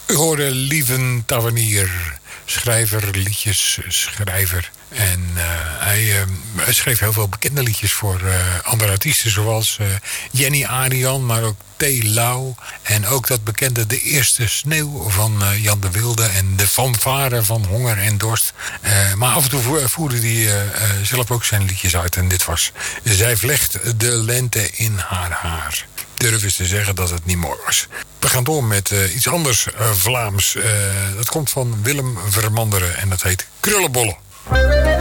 U hoorde Lieven Tavernier, schrijver, liedjesschrijver. En hij schreef heel veel bekende liedjes voor andere artiesten, zoals Jenny Arian, maar ook T. Lau. En ook dat bekende De Eerste Sneeuw van Jan de Wilde en de fanfare van Honger en Dorst. Maar af en toe voerde hij zelf ook zijn liedjes uit. En dit was Zij vlecht de lente in haar haar. Durf eens te zeggen dat het niet mooi was. We gaan door met iets anders Vlaams. Dat komt van Willem Vermanderen en dat heet Krullenbollen.